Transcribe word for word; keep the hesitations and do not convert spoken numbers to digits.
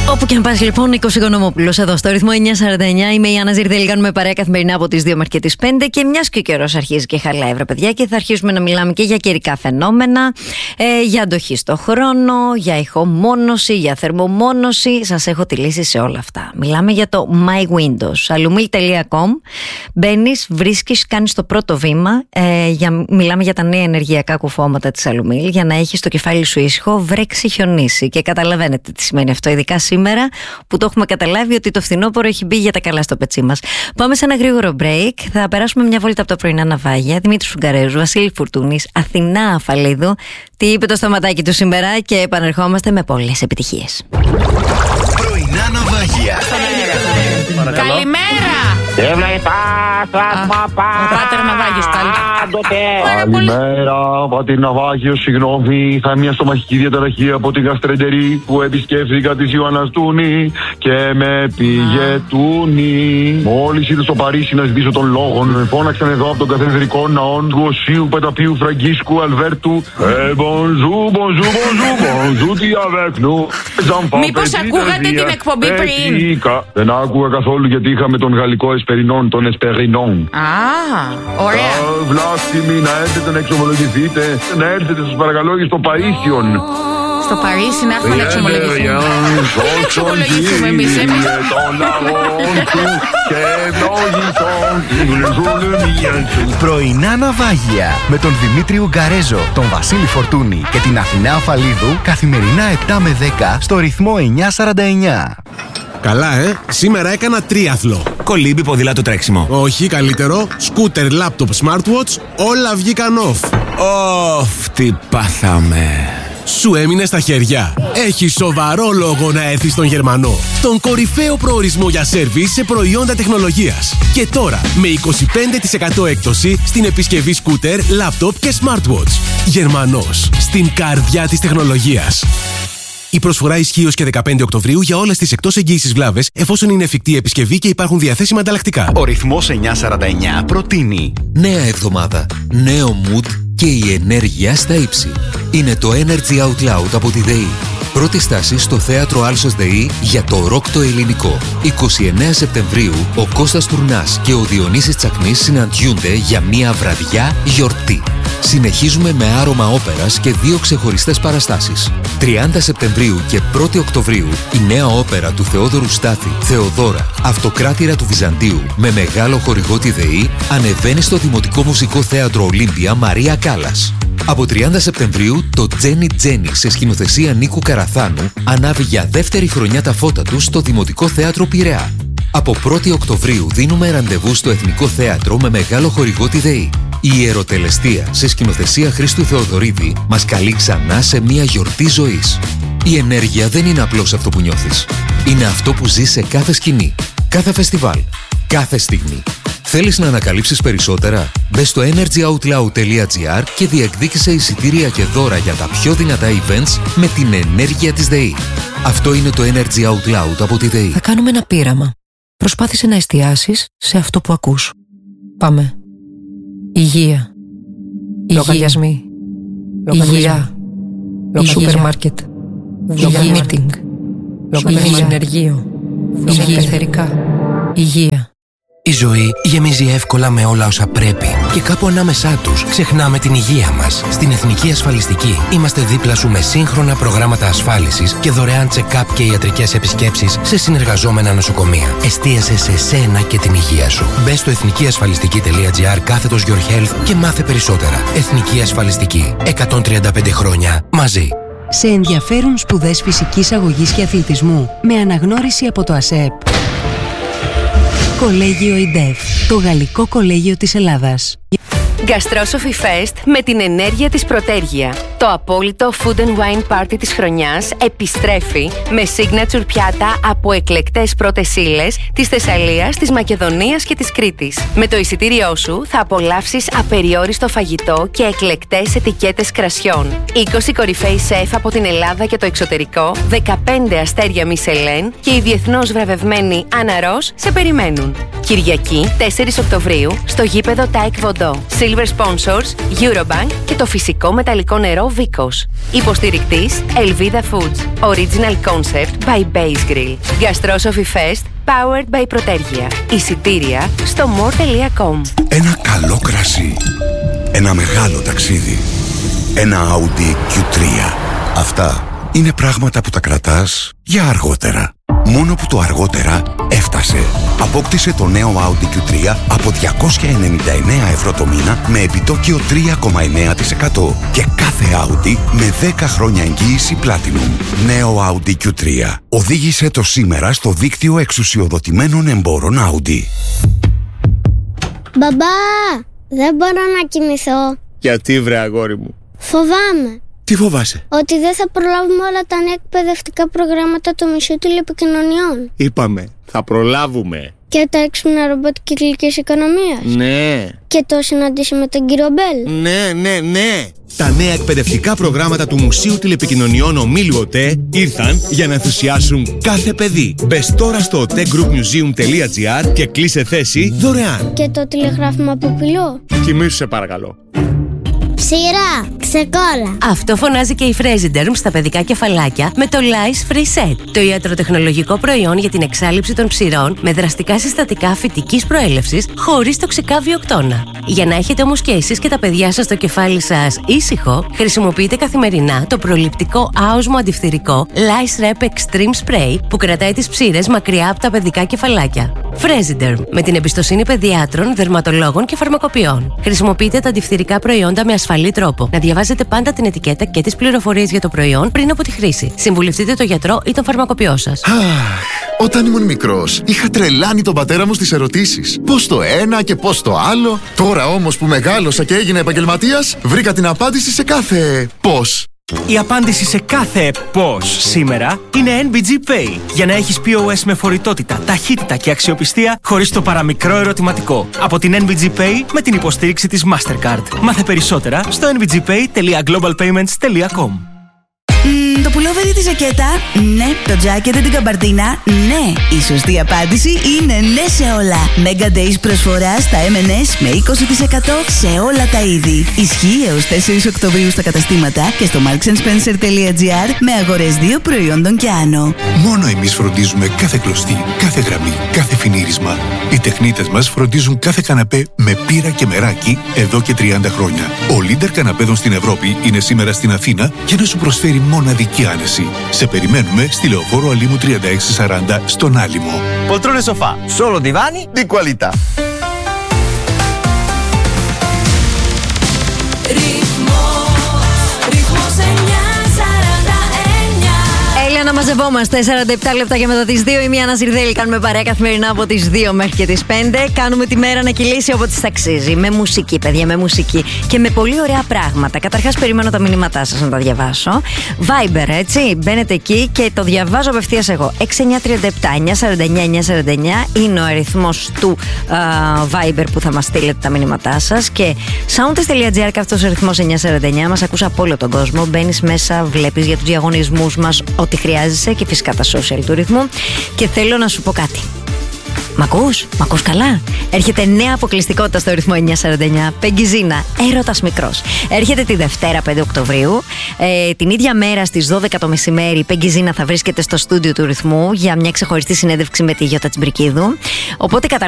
Όπου και αν πας λοιπόν, Νίκος Οικονομόπουλος εδώ στο ρυθμό εννιά σαράντα εννιά. Είμαι η Άννα Ζηρδέλη, κάνουμε παρέα καθημερινά από τις δύο μέχρι και τις πέντε. Και μιας και ο καιρός αρχίζει και χαλάει, βρε παιδιά, και θα αρχίσουμε να μιλάμε και για καιρικά φαινόμενα, ε, για αντοχή στο χρόνο, για ηχομόνωση, για θερμομόνωση. Σας έχω τη λύση σε όλα αυτά. Μιλάμε για το My Windows. alumil τελεία com. Μπαίνεις, βρίσκεις, κάνεις το πρώτο βήμα. Ε, για, μιλάμε για τα νέα ενεργειακά κουφώματα της Alumil, για να έχεις το κεφάλι σου ήσυχο, βρέξει, χιονίσει. Και καταλαβαίνετε τι σημαίνει αυτό, ειδικά σήμερα που το έχουμε καταλάβει ότι το φθινόπωρο έχει μπει για τα καλά στο πετσί μας. Πάμε σε ένα γρήγορο break. Θα περάσουμε μια βόλτα από τα πρωινά ναυάγια. Δημήτρης Ουγγαρέζου, Βασίλη Φουρτούνης, Αθηνά Αφαλίδου. Τι είπε το σταματάκι του σήμερα και επανερχόμαστε με πολλές επιτυχίες. Πρωινά ναυάγια. Καλημέρα! Ο Πάτερ Ναυάγιος, καλημέρα, Πάτερ Ναυάγιο, συγγνώμη. Θα μια στομαχική διαταραχή από την γαστρεντερή που επισκέφθηκα τη Ιωανναστούνη και με πήγε τούνη. Μόλις ήρθε στο Παρίσι να ζητήσω τον λόγο, φώναξαν εδώ από τον καθεδρικό ναό του Οσίου Πεταπίου Φραγκίσκου Αλβέρτου. Ε, bonjour, bonjour, bonjour, bonjour, τι avec nous. Μήπως ακούγατε την εκπομπή πριν? Δεν άκουγα καθόλου γιατί είχαμε τον γαλλικό εσπερινόν, τον εσπερινόν. Α, ωραία. Βλάστημοι, να έρθετε να εξομολογηθείτε. Να έρθετε σας παρακαλώ στο Παρίσιον. Στο Παρίσι να έρθουμε να εξομολογηθούμε. Δεν εξομολογηθούμε εμείς, εμείς. Πρωινά ναυάγια με τον Δημήτρη Ουγγαρέζο, τον Βασίλη Φορτούνη και την Αθηνά Αφαλίδου, καθημερινά επτά με δέκα στο ρυθμό εννιά σαράντα εννιά. Καλά, ε! Σήμερα έκανα τρίαθλο. Κολύμπι, ποδήλατο, τρέξιμο. Όχι, καλύτερο. Σκούτερ, λάπτοπ, smartwatch, όλα βγήκαν off. Ωφ, τι πάθαμε. Σου έμεινε στα χέρια. Έχει σοβαρό λόγο να έρθεις στον Γερμανό. Τον κορυφαίο προορισμό για σέρβις σε προϊόντα τεχνολογίας. Και τώρα με είκοσι πέντε τοις εκατό έκπτωση στην επισκευή σκούτερ, λάπτοπ και smartwatch. Γερμανός, στην καρδιά της τεχνολογίας. Η προσφορά ισχύει ως και δεκαπέντε Οκτωβρίου για όλες τις εκτός εγγύησης βλάβες, εφόσον είναι εφικτή η επισκευή και υπάρχουν διαθέσιμα ανταλλακτικά. Ο ρυθμός εννιά σαράντα εννιά προτείνει νέα εβδομάδα, νέο mood και η ενέργεια στα ύψη. Είναι το Energy Out Loud από τη ΔΕΗ. Πρώτη στάση στο θέατρο Άλσος ΔΕΗ για το ροκ το ελληνικό. είκοσι εννέα Σεπτεμβρίου ο Κώστας Τουρνάς και ο Διονύσης Τσακνής συναντιούνται για μια βραδιά γιορτή. Συνεχίζουμε με άρωμα όπερας και δύο ξεχωριστές παραστάσεις. τριάντα Σεπτεμβρίου και πρώτη Οκτωβρίου η νέα όπερα του Θεόδωρου Στάθη, Θεοδώρα, Αυτοκράτηρα του Βυζαντίου, με μεγάλο χορηγό τη ΔΕΗ, ανεβαίνει στο Δημοτικό Μουσικό Θέατρο Ολύμπια Μαρία Κάλλας. Από τριάντα Σεπτεμβρίου το Τζένι Τζένι σε σκηνοθεσία Νίκου Καραθάνου ανάβει για δεύτερη χρονιά τα φώτα του στο Δημοτικό Θέατρο Πειραιά. Από πρώτη Οκτωβρίου δίνουμε ραντεβού στο Εθνικό Θέατρο με μεγάλο χορηγό τη ΔΕΗ. Η Ιεροτελεστία σε σκηνοθεσία Χρήστου Θεοδωρίδη μας καλεί ξανά σε μια γιορτή ζωής. Η ενέργεια δεν είναι απλώς αυτό που νιώθεις. Είναι αυτό που ζεις σε κάθε σκηνή, κάθε φεστιβάλ, κάθε στιγμή. Θέλεις να ανακαλύψεις περισσότερα? Μπες στο energy out loud τελεία gr και διεκδίκησε εισιτήρια και δώρα για τα πιο δυνατά events με την ενέργεια της ΔΕΗ. Αυτό είναι το Energy Out Loud από τη ΔΕΗ. Θα κάνουμε ένα πείραμα. Προσπάθησε να εστιάσεις σε αυτό που ακούς. Πάμε. Υγεία. Λογαριασμοί. Υγεία. Σούπερ μάρκετ. Υγεία meeting. Υγεία ενεργείο. Υγεία εθερικά. Υγεία. Η ζωή γεμίζει εύκολα με όλα όσα πρέπει και κάπου ανάμεσά τους ξεχνάμε την υγεία μας. Στην Εθνική Ασφαλιστική είμαστε δίπλα σου με σύγχρονα προγράμματα ασφάλισης και δωρεάν check-up και ιατρικές επισκέψεις σε συνεργαζόμενα νοσοκομεία. Εστίασε σε σένα και την υγεία σου. Μπες στο εθνικιασφαλιστική τελεία gr κάθετος Your Health και μάθε περισσότερα. Εθνική Ασφαλιστική. εκατόν τριάντα πέντε χρόνια μαζί. Σε ενδιαφέρουν σπουδές φυσικής αγωγής και αθλητισμού με αναγνώριση από το ΑΣΕΠ. Κολέγιο ΙΝΤΕΦ, το γαλλικό κολέγιο της Ελλάδας. Gastro Fest με την ενέργεια της Πρωτέργεια. Το απόλυτο food and wine party της χρονιάς επιστρέφει με signature πιάτα από εκλεκτές πρώτες ύλες της Θεσσαλίας, της Μακεδονίας και της Κρήτης. Με το εισιτήριό σου θα απολαύσεις απεριόριστο φαγητό και εκλεκτές ετικέτες κρασιών. είκοσι κορυφαίοι σεφ από την Ελλάδα και το εξωτερικό, δεκαπέντε αστέρια Μισελέν και η διεθνώς βραβευμένη Άννα Ros σε περιμένουν. Κυριακή τέσσερις Οκτωβρίου στο γήπεδο Τάικ Βοντό. Silver Sponsors Eurobank και το φυσικό μεταλλικό νερό Vicos. Υποστηρικτής Elvida Foods. Original Concept by Base Grill. Gastrosophy Fest Powered by Protergia. Εισιτήρια στο more τελεία com. Ένα καλό κρασί. Ένα μεγάλο ταξίδι. Ένα Audi κιου τρία. Αυτά είναι πράγματα που τα κρατάς για αργότερα. Μόνο που το αργότερα έφτασε. Απόκτησε το νέο Audi κιου τρία από διακόσια ενενήντα εννέα ευρώ το μήνα με επιτόκιο τρία κόμμα εννέα τοις εκατό και κάθε Audi με δέκα χρόνια εγγύηση Platinum. Νέο Audi κιου τρία. Οδήγησε το σήμερα στο δίκτυο εξουσιοδοτημένων εμπόρων Audi. Μπαμπά, δεν μπορώ να κοιμηθώ. Γιατί βρε αγόρι μου? Φοβάμαι. Τι φοβάσαι? Ότι δεν θα προλάβουμε όλα τα νέα εκπαιδευτικά προγράμματα του Μουσείου Τηλεπικοινωνιών. Είπαμε, θα προλάβουμε. Και τα έξυπνα ρομπότ κυκλικής οικονομίας. Ναι. Και το συναντήσει με τον κύριο Μπέλ. Ναι, ναι, ναι. Τα νέα εκπαιδευτικά προγράμματα του Μουσείου Τηλεπικοινωνιών Ομίλου ΟΤΕ ήρθαν για να ενθουσιάσουν κάθε παιδί. Μπες τώρα στο otegroupmuseum τελεία gr και κλείσε θέση δωρεάν. Και το τηλεγράφημα από πυλό. Κοιμήσου σε παρακαλώ. Ψηρά, ξεκόλα. Αυτό φωνάζει και η Fresiderm στα παιδικά κεφαλάκια με το Lice Free Set. Το ιατροτεχνολογικό προϊόν για την εξάλειψη των ψηρών με δραστικά συστατικά φυτικής προέλευσης χωρίς τοξικά βιοκτώνα. Για να έχετε όμως και εσείς και τα παιδιά σας το κεφάλι σας ήσυχο, χρησιμοποιείτε καθημερινά το προληπτικό άοσμο αντιφθυρικό Lice Rep Extreme Spray που κρατάει τις ψήρες μακριά από τα παιδικά κεφαλάκια. Fresiderm, με την εμπιστοσύνη παιδιάτρων, δερματολόγων και φαρμακοποιών. Χρησιμοποιείτε τα αντιφθυρικά προϊόντα με ασφαλή τρόπο. Να διαβάζετε πάντα την ετικέτα και τις πληροφορίες για το προϊόν πριν από τη χρήση. Συμβουλευτείτε τον γιατρό ή τον φαρμακοποιό σας. Αχ, όταν ήμουν μικρός, είχα τρελάνει τον πατέρα μου στις ερωτήσεις. Πώς το ένα και πώς το άλλο. Τώρα όμως που μεγάλωσα και έγινα επαγγελματίας, βρήκα την απάντηση σε κάθε πώς. Η απάντηση σε κάθε πώς σήμερα είναι εν μπι τζι Pay. Για να έχεις πι ο ες με φορητότητα, ταχύτητα και αξιοπιστία χωρίς το παραμικρό ερωτηματικό. Από την εν μπι τζι Pay με την υποστήριξη της Mastercard. Μάθε περισσότερα στο εν μπι τζι pay τελεία globalpayments τελεία com. Mm, το πουλόβερ ή τη ζακέτα? Ναι. Το τζάκετ ή την καμπαρτίνα? Ναι. Η σωστή απάντηση είναι ναι σε όλα. Mega Days προσφορά στα εμ εν ες με είκοσι τοις εκατό σε όλα τα είδη. Ισχύει έως τέσσερις Οκτωβρίου στα καταστήματα και στο marks and spencer τελεία gr με αγορές δύο προϊόντων και άνω. Μόνο εμείς φροντίζουμε κάθε κλωστή, κάθε γραμμή, κάθε φινίρισμα. Οι τεχνίτες μας φροντίζουν κάθε καναπέ με πύρα και μεράκι εδώ και τριάντα χρόνια. Ο leader καναπέδων στην Ευρώπη είναι σήμερα στην Αθήνα για να σου προσφέρει μοναδική άνεση. Σε περιμένουμε στη Λεωφόρο Αλήμου τριάντα έξι σαράντα στον Άλυμο. Poltrone sofà, solo divani di qualità. Να μαζευόμαστε σαράντα επτά λεπτά και μετά τις δύο. Η Μία Ναζιρδέλη κάνουμε παρέα καθημερινά από τις δύο μέχρι και τις πέντε. Κάνουμε τη μέρα να κυλήσει όπως της αξίζει. Με μουσική, παιδιά, με μουσική. Και με πολύ ωραία πράγματα. Καταρχάς, περιμένω τα μηνύματά σας να τα διαβάσω. Viber, έτσι. Μπαίνετε εκεί και το διαβάζω απευθείας εγώ. έξι εννιά τρία επτά εννιά σαράντα εννιά εννιά σαράντα εννιά είναι ο αριθμός του uh, Viber που θα μας στείλετε τα μηνύματά σας. Και soundtest τελεία gr και αυτός ο αριθμός εννιά σαράντα εννιά μας ακούσα από όλο τον κόσμο. Μπαίνεις μέσα, βλέπεις για τους διαγωνισμούς μας ό,τι χρειάζεσαι και φυσικά τα social του ρυθμού. Και θέλω να σου πω κάτι. Μ' ακούς? Μ' ακούς καλά? Έρχεται νέα αποκλειστικότητα στο ρυθμό εννιά σαράντα εννιά. Πεγκιζίνα, έρωτας μικρός. Έρχεται τη Δευτέρα πέντε Οκτωβρίου. Ε, την ίδια μέρα στις δώδεκα το μεσημέρι η Πεγκιζίνα θα βρίσκεται στο στούντιο του ρυθμού για μια ξεχωριστή συνέντευξη με τη Γιώτα Τσιμπρικίδου. Οπότε